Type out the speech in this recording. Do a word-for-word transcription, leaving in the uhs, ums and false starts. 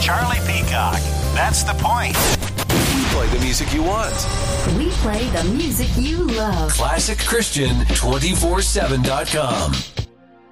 Charlie Peacock. That's the point. We play the music you want. We play the music you love. Classic Christian two four seven dot com.